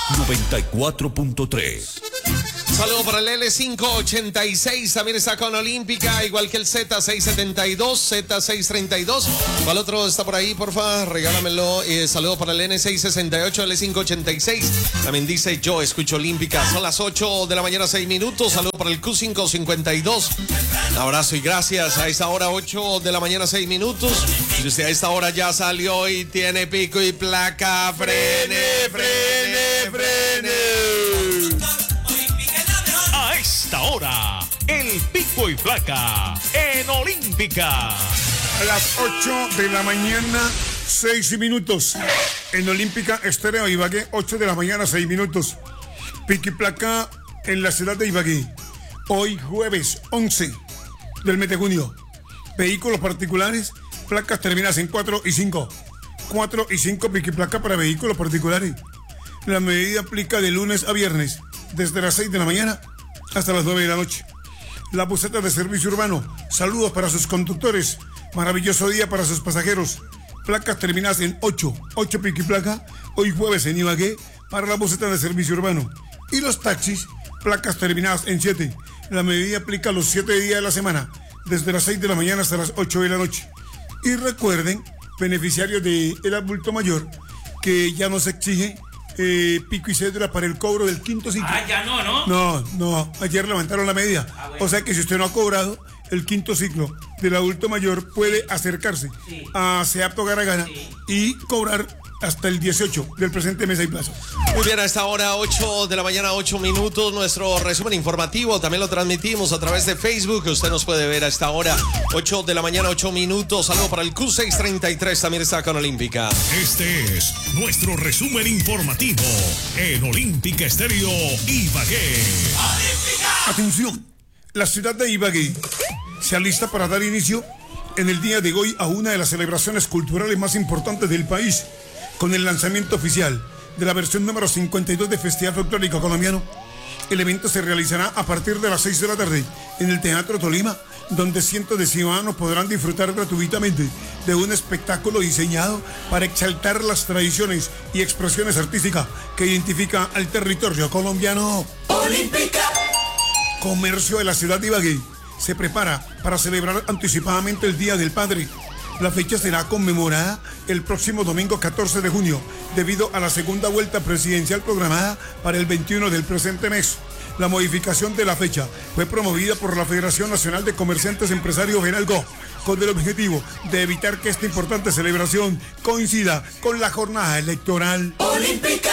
94.3. Saludo para el L586, también está con Olímpica, igual que el Z672, Z632. ¿Cuál otro está por ahí, porfa? Regálamelo. Saludo para el N668, L586. También dice, yo escucho Olímpica. Son las 8 de la mañana, 6 minutos. Saludo para el Q552. Un abrazo y gracias. A esta hora, 8 de la mañana, 6 minutos. Si usted a esta hora ya salió y tiene pico y placa, frene, frene, frene. A esta hora, el pico y placa en Olímpica. A las 8 de la mañana, 6 minutos. En Olímpica Estéreo Ibagué, 8 de la mañana, 6 minutos. Pico y placa en la ciudad de Ibagué. Hoy jueves 11 del mes de junio. Vehículos particulares, placas terminadas en 4 y 5. 4 y 5 pico y placa para vehículos particulares. La medida aplica de lunes a viernes, desde las 6 de la mañana hasta las 9 de la noche. La buseta de servicio urbano. Saludos para sus conductores. Maravilloso día para sus pasajeros. Placas terminadas en 8. 8 pico y placa. Hoy jueves en Ibagué para la buseta de servicio urbano. Y los taxis, placas terminadas en 7. La medida aplica los 7 días de la semana, desde las 6 de la mañana hasta las 8 de la noche. Y recuerden, beneficiarios del adulto mayor, que ya no se exige pico y cédula para el cobro del quinto ciclo. Ya no. No, ayer levantaron la medida. Bueno. O sea que si usted no ha cobrado el quinto ciclo del adulto mayor, puede acercarse a SEAPTO Garagana y cobrar hasta el 18 del presente mes y plazo. Muy bien, a esta hora, 8 de la mañana, 8 minutos, nuestro resumen informativo también lo transmitimos a través de Facebook, usted nos puede ver a esta hora, 8 de la mañana, 8 minutos, saludo para el Q633, también está con Olímpica. Este es nuestro resumen informativo en Olímpica Estéreo Ibagué. ¡Olímpica! Atención, la ciudad de Ibagué se alista para dar inicio en el día de hoy a una de las celebraciones culturales más importantes del país, con el lanzamiento oficial de la versión número 52 de Festival Folclórico Colombiano. El evento se realizará a partir de las 6 de la tarde en el Teatro Tolima, donde cientos de ciudadanos podrán disfrutar gratuitamente de un espectáculo diseñado para exaltar las tradiciones y expresiones artísticas que identifica al territorio colombiano. Olímpica. Comercio de la ciudad de Ibagué se prepara para celebrar anticipadamente el Día del Padre. La fecha será conmemorada el próximo domingo 14 de junio, debido a la segunda vuelta presidencial programada para el 21 del presente mes. La modificación de la fecha fue promovida por la Federación Nacional de Comerciantes Empresarios Fenalco, con el objetivo de evitar que esta importante celebración coincida con la jornada electoral. Olímpica.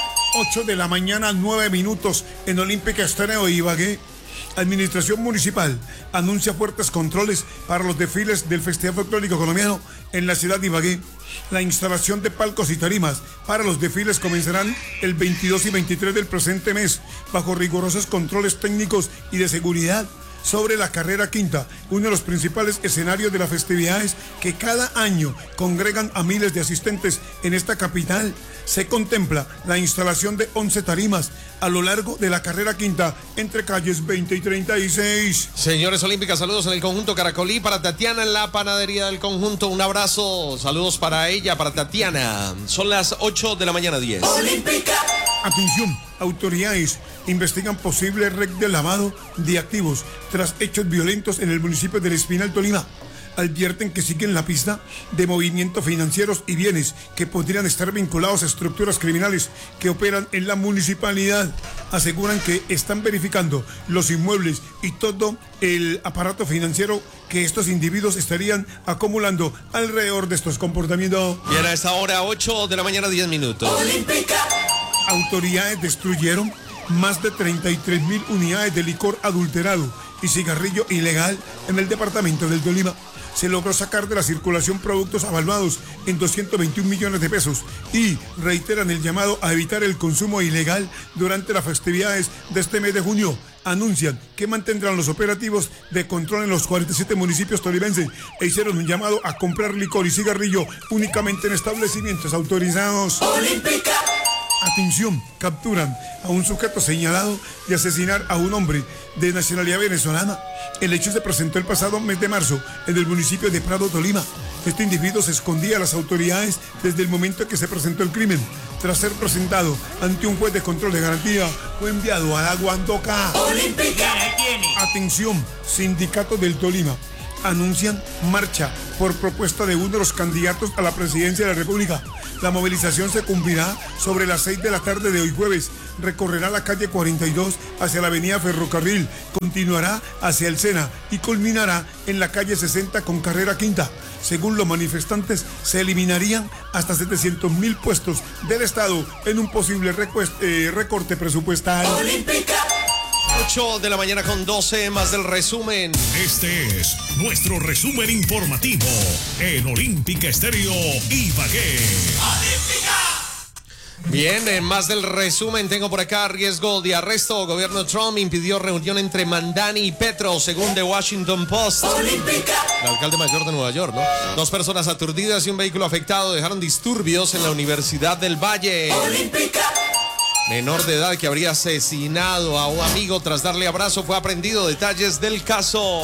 8 de la mañana, 9 minutos en Olímpica Estéreo Ibagué. Administración Municipal anuncia fuertes controles para los desfiles del Festival Folclórico Colombiano en la ciudad de Ibagué. La instalación de palcos y tarimas para los desfiles comenzarán el 22 y 23 del presente mes, bajo rigurosos controles técnicos y de seguridad. Sobre la carrera quinta, uno de los principales escenarios de las festividades que cada año congregan a miles de asistentes en esta capital, se contempla la instalación de 11 tarimas a lo largo de la carrera quinta entre calles 20 y 36. Señores Olímpicas, saludos en el conjunto Caracolí, para Tatiana en la panadería del conjunto, un abrazo, saludos para ella, para Tatiana. Son las 8 de la mañana, 10. Olímpica. Atención, autoridades investigan posible red de lavado de activos tras hechos violentos en el municipio del Espinal, Tolima. Advierten que siguen la pista de movimientos financieros y bienes que podrían estar vinculados a estructuras criminales que operan en la municipalidad. Aseguran que están verificando los inmuebles y todo el aparato financiero que estos individuos estarían acumulando alrededor de estos comportamientos. Bien, a esta hora, 8 de la mañana, 10 minutos. Olímpica. Autoridades destruyeron más de 33.000 unidades de licor adulterado y cigarrillo ilegal en el departamento del Tolima. Se logró sacar de la circulación productos avaluados en 221 millones de pesos y reiteran el llamado a evitar el consumo ilegal durante las festividades de este mes de junio. Anuncian que mantendrán los operativos de control en los 47 municipios tolimenses e hicieron un llamado a comprar licor y cigarrillo únicamente en establecimientos autorizados. Olímpica. Atención, capturan a un sujeto señalado de asesinar a un hombre de nacionalidad venezolana. El hecho se presentó el pasado mes de marzo en el municipio de Prado, Tolima. Este individuo se escondía a las autoridades desde el momento en que se presentó el crimen. tras ser presentado ante un juez de control de garantía, fue enviado a la Guandoca. Atención, sindicatos del Tolima anuncian marcha por propuesta de uno de los candidatos a la presidencia de la República. La movilización se cumplirá sobre las 6 de la tarde de hoy jueves. Recorrerá la calle 42 hacia la avenida Ferrocarril, continuará hacia el Sena y culminará en la calle 60 con carrera quinta. Según los manifestantes, se eliminarían hasta 700.000 puestos del Estado en un posible recorte presupuestal. 8 de la mañana con 12, más del resumen. Este es nuestro resumen informativo en Olímpica Estéreo Ibagué. Bien, en más del resumen tengo por acá riesgo de arresto. Gobierno Trump impidió reunión entre Mandani y Petro, según The Washington Post. El alcalde mayor de Nueva York, ¿no? 2 personas aturdidas y un vehículo afectado dejaron disturbios en la Universidad del Valle. Menor de edad que habría asesinado a un amigo tras darle abrazo fue aprendido. Detalles del caso.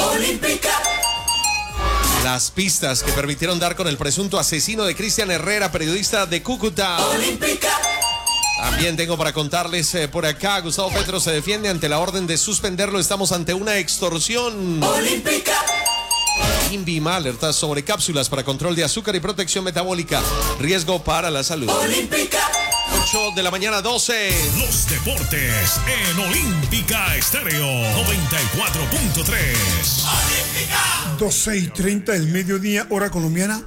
Las pistas que permitieron dar con el presunto asesino de Cristian Herrera, periodista de Cúcuta. También tengo para contarles por acá, Gustavo Petro se defiende ante la orden de suspenderlo. Estamos ante una extorsión. INVIMA alerta sobre cápsulas para control de azúcar y protección metabólica. Riesgo para la salud. 8 de la mañana 12. Los deportes en Olímpica Estéreo 94.3. 12:30 del mediodía, hora colombiana.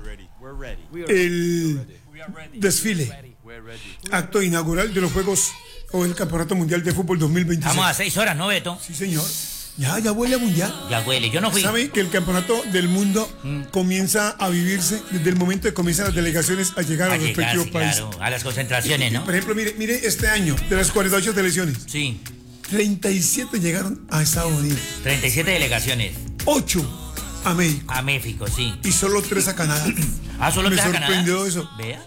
El desfile, acto inaugural de los Juegos o el Campeonato Mundial de Fútbol 2026. Vamos a 6 horas, ¿no, Beto? Sí, señor. Ya huele a mundial. Ya huele, yo no fui. ¿Sabe que el campeonato del mundo comienza a vivirse desde el momento que comienzan las delegaciones a llegar a los respectivos países? Claro, a las concentraciones, ¿no? Por ejemplo, mire este año, de las 48 selecciones, Sí, 37 llegaron a Estados Unidos, 37 delegaciones 8 a México a México, sí. y solo 3 a Canadá. Solo Me te da Canadá. sorprendió eso. Vea.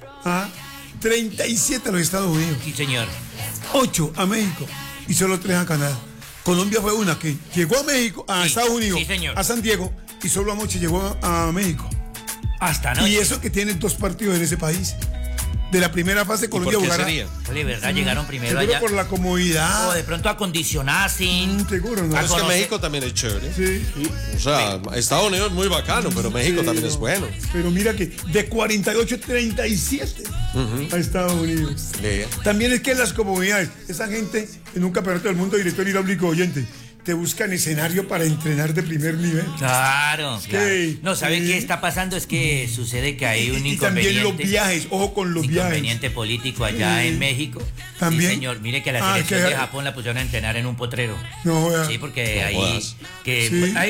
37 a los Estados Unidos, Sí, señor. 8 a México y solo 3 a Canadá. Colombia fue una que llegó a México, a Sí, Estados Unidos, sí, señor. a San Diego, y solo anoche llegó a México. Hasta anoche. Y eso que tiene 2 partidos en ese país. De la primera fase, Colombia ¿Por qué jugará. sería? De verdad, llegaron primero Seguro allá. por la comodidad. O de pronto acondicionasen. Seguro, ¿no? Pero es que conocer. México también es chévere. Sí. O sea, Estados Unidos es muy bacano, pero México también es bueno. Pero mira que de 48, 37 a Estados Unidos. Bien. También es que las comodidades, esa gente en un campeonato del mundo, director hidráulico oyente, te buscan escenario para entrenar de primer nivel. Claro, claro. Sí, No, ¿sabe sí. qué está pasando? Es que sucede que hay un Y inconveniente. también los viajes, ojo con los viajes. Inconveniente político allá en México. ¿También? Sí, señor. Mire que la selección que- de Japón la pusieron a entrenar en un potrero. No, joda. Sí, porque No ahí jodas. que Sí. hay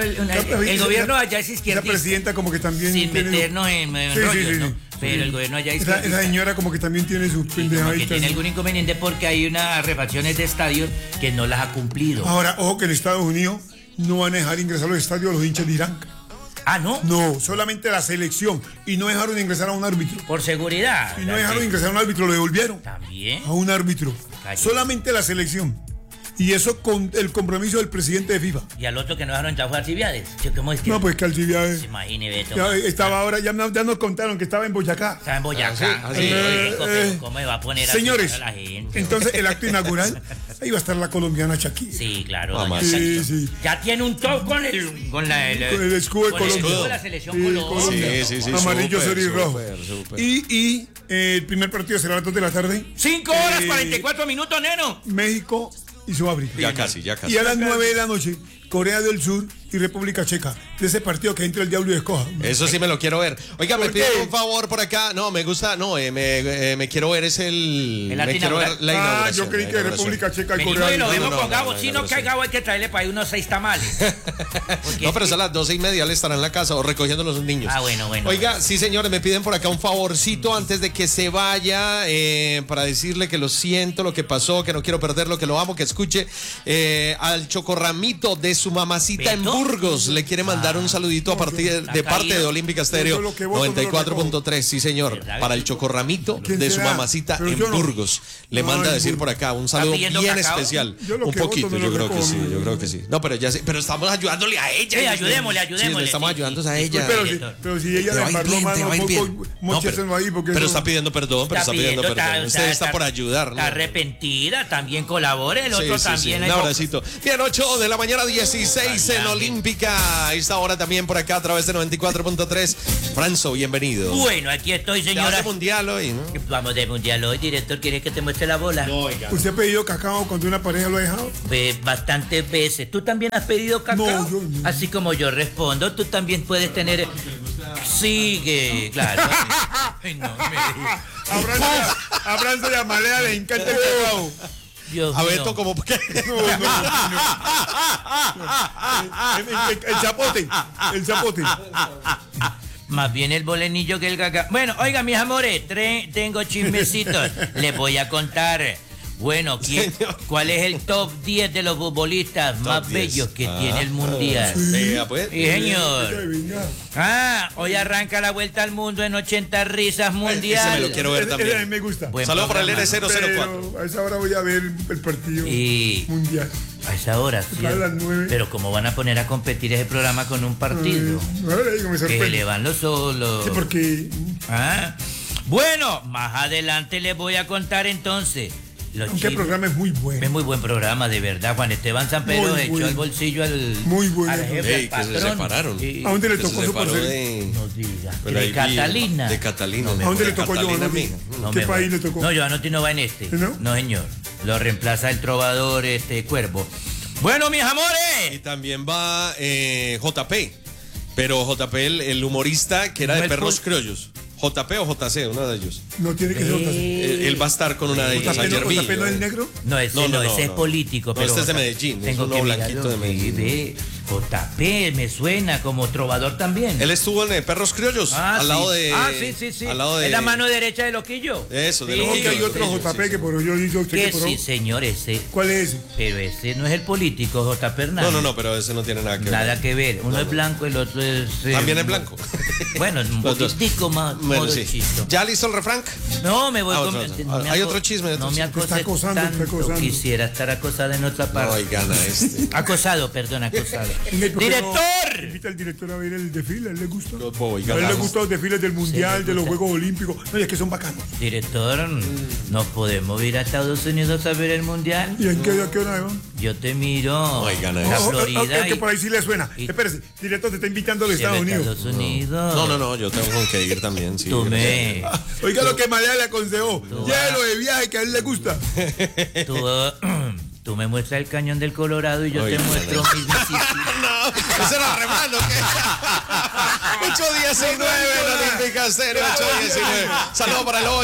el gobierno allá es Esa izquierdista. presidenta como que también Sin tiene- meternos en Sí, rollos, sí, ¿no? sí. Pero el gobierno allá es Esa izquierdista. señora como que también tiene sus Y como que pendejaditas. tiene algún inconveniente porque hay unas refacciones de estadios que no las ha cumplido. Ahora, ojo que en Estados Unidos no van a dejar ingresar a los estadios a los hinchas de Irán. Ah, ¿no? No, solamente la selección. Y no dejaron ingresar a un árbitro. Por seguridad. Y no dejaron ingresar a un árbitro, lo devolvieron También. a un árbitro. Cállate. Solamente la selección. Y eso con el compromiso del presidente de FIFA. Y al otro que no dejaron entrar fue Alcibiades. ¿Cómo es que? No, pues que Alcibiades Se imagine, Beto. ya estaba ahora, ya nos contaron que estaba en Boyacá. Estaba en Boyacá. Ah, sí, Pero ¿cómo me va a poner a Señores, a la gente? entonces el acto inaugural, ahí va a estar la colombiana Shakira. Sí, claro. Mamá. doña Sí, Shakira. sí. Ya tiene un top con el Con el escudo de con el Colombia. escudo de la selección Sí, Colombia. Sí, Amarillo, súper, azul y rojo. súper. Y el primer partido será a las 2 de la tarde. 5 horas 44 minutos, neno. México y Sudáfrica. Ya casi. Y a las 9 de la noche, Corea del Sur y República Checa. De ese partido que entre el diablo y escoja. Eso sí me lo quiero ver. Oiga, me ¿Por piden qué? un favor por acá. No, me gusta, no, me quiero ver es El me acto quiero ver inaugural. la Ah, inauguración. yo creí la que inauguración. República Checa y Venimos Corea y del lo Sur. vemos no, con no, Gabo, no, sino no, que a no. Gabo hay que traerle para ahí unos 6 tamales. Porque No, pero es es a las 12:30, él estará en la casa o recogiendo los niños. Ah, bueno. Oiga, sí, señores, me piden por acá un favorcito antes de que se vaya para decirle que lo siento, lo que pasó, que no quiero perderlo, que lo amo, que escuche al Chocorramito de su mamacita en ¿Beto? Burgos le quiere mandar un saludito a partir de parte de Olímpica Estéreo Yo lo que voto, 94.3, sí señor, ¿Verdad? para el chocorramito ¿Quién de su será? mamacita Pero en yo no. Burgos. Le No, manda a en decir por Burgos. acá un saludo pidiendo bien cacao? especial. Yo lo Un que voto poquito, no yo lo creo que sí, recomiendo. yo creo que sí. No, pero ya sé, pero estamos ayudándole a ella. Sí, ayudémosle. Sí, le estamos sí, ayudando sí. a ella. Pero si ella Te le va a ir embarró bien, te mano, va a ir bien. mochéselo ahí porque pero eso- está pidiendo perdón, pero está pidiendo perdón. Usted está por ayudar, ¿no? Está arrepentida, también colabore, el Sí, otro sí, también. sí. Un abracito. Bien, 8 de la mañana, 16 en Olímpica. A esta hora también por acá a través de 94.3. Franzo, bienvenido. Bueno, aquí estoy, Ya señora. hace mundial hoy, ¿no? Vamos de mundial hoy, director. ¿Quieres que te muestre la bola? ¿Usted ha pedido cacao cuando una pareja lo ha dejado? Bastantes veces. ¿Tú también has pedido cacao? No, yo no. Así como yo respondo, tú también puedes tener... Sigue, claro. Ay, no, A Franzo y a Malea le encanta el cacao. Dios A mío. Beto como que... El zapote, el zapote. Más bien el bolenillo que el cacao. Bueno, oiga, mis amores, tengo chismecitos. Les voy a contar. Bueno, ¿cuál es el top 10 de los futbolistas más 10. bellos que tiene el mundial? Vea, pues. Sí, señor. Hoy arranca la vuelta al mundo en 80 risas mundial. Ese me lo quiero ver A mí también. me gusta. Buen Saludos para el programa. L004. Pero a esa hora voy a ver el partido Y mundial. a esa hora, sí. A las 9. Pero ¿cómo van a poner a competir ese programa con un partido? Ahora digo, me Que se le sorprende. van los solos. Sí, porque Ah. Bueno, más adelante les voy a contar entonces. Los aunque el chismes. programa es muy bueno. Es muy buen programa, de verdad. Juan Esteban Sampero Muy echó bueno. el bolsillo al, Muy bueno. al jefe, Ey, al que se patrón. separaron. Y- ¿A dónde le Que se tocó su separó parcero? de... no diga. Pero De ahí vi- Catalina. De Catalina. ¿A dónde le De tocó Catalina, Giovanni? mija. No ¿Qué me país va. le tocó? No, Giovanotti no va en este. ¿No? No, señor. Lo reemplaza el trovador Cuervo. Bueno, mis Y amores. también va JP. Pero JP, el humorista que era No, de el Perros pol- Criollos. JP o JC, uno de ellos. No tiene que ser otra. Él va a estar con una de ellas. ¿JP Ayer vi. no es el negro? No, ese No, no, no, ese es no. político. No, pero este es de Medellín, es Tengo uno que blanquito mirarlo. de Medellín. Sí, ve. JP me suena como trovador también. Él estuvo en Perros Criollos. Ah, al sí. lado de. Sí. Al lado de. Es la mano derecha de Loquillo. Eso, de Sí, No, que hay Sí, otro sí, JP sí. que por yo sé Que que por sí, señor, ese. ¿Cuál es ese? Pero ese no es el político, JP Hernández. No, pero ese no tiene nada que ver. Nada que ver. Uno es blanco, el otro es. También es blanco. Bueno, un Los dos. poquitico más Bueno, sí. morochito. ¿Ya listo el refrán? No, me voy Ah, con. otro. no me Hay aco- otro chisme, otro No me chisme. acoses Está acosando, está tanto. acosando. Quisiera estar acosada en otra parte. Ay, gana este. Acosado, perdón, acosado. Venga, ¿y por qué no ¡Director! invita al director a ver el desfile? ¿A él le gusta? Los bobo y A él le ganamos. gustan los desfiles del mundial, le de los gusta. Juegos Olímpicos. No, y es que son bacanos. Director, ¿nos podemos ir a Estados Unidos a ver el mundial? ¿Y a qué hora van? Yo te miro. Ay, gana La eso. Florida. que por ahí sí le suena. y- Espérese, director te está invitando a los Se va Estados a Unidos. Estados Unidos. No, yo tengo que ir también. Sí, Tú me. Oiga lo que Malea le aconsejó. Llévelo de viaje que a él le gusta. Tú me muestras el cañón del Colorado y yo Oye, te muestro no. mis Mississippi. No, ese era remando, ¿qué? 8:19 en Olímpica Estéreo, 8:19. Saludos para el